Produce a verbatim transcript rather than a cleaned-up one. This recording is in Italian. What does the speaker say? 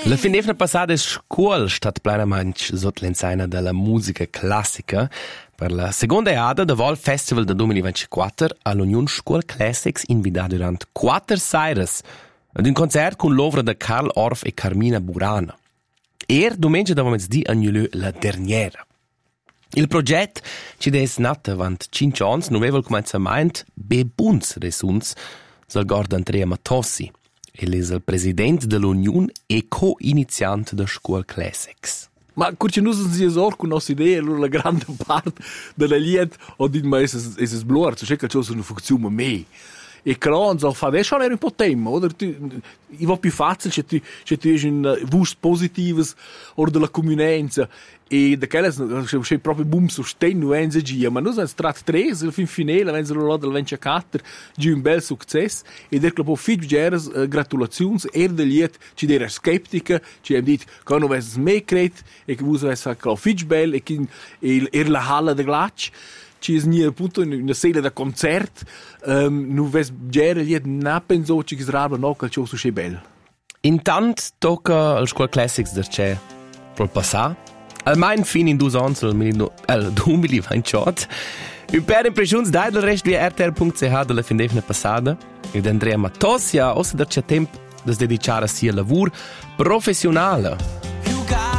La fin passada è scuola stat plenamaing sotto l'enzaina della musica classica per la seconda eada del Vol Festival del duemilaventiquattro all'Union School Classics invita durant quattro seiras ad un concert con l'opera di Carl Orff e Carmina Burana. Er domenica davamo di annulare la derniera. Il progetto ci è nato avant cinque anni, non aveva il cominciamento be buns resuns dal Gord Andrea Matossi. El è il presidente dell'Unione e co-iniziante della School Classics. Ma curci nus si es or con nostra idea, allora la grande parte della liet o dit ma es es es blur, so che c'è una funzione me. E crons al fa adesso era un po' tema, oder tu i va più facile se tu se tu hai un vus positives or della comunenza e da quelle c'è proprio boom sostegno enze gia, ma noi strat tre il fin finale venze lo del ventiquattro gi un bel successo e der club fit geras uh, gratulazions er de liet ci der skeptica ci hem dit che non ves me cret e che vus ves fa fit bel e che er la halla de glach ci es nie appunto in una sala da concert um, nu ves gera liet na penso ci srabla no che ciò su che bel. Intanto tocca al School Classics der c'è pro passà almeno fin in due anni al duemilaventotto. Un per impressioni dai del resto via r t l punto c h della fin define passata ed Andrea Matossi ha ossa der c'è tempo da dedicare a sia lavoro professionale.